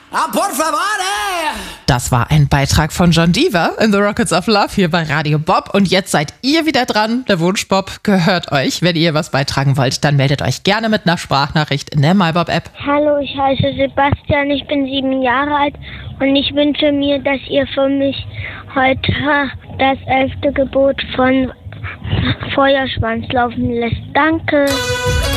Ah, por favor, Das war ein Beitrag von John Deaver in The Rockets of Love hier bei Radio Bob. Und jetzt seid ihr wieder dran. Der Wunschbob gehört euch. Wenn ihr was beitragen wollt, dann meldet euch gerne mit einer Sprachnachricht in der MyBob-App. Hallo, ich heiße Sebastian, ich bin 7 Jahre alt und ich wünsche mir, dass ihr für mich heute das 11. Gebot von Feuerschwanz laufen lässt. Danke.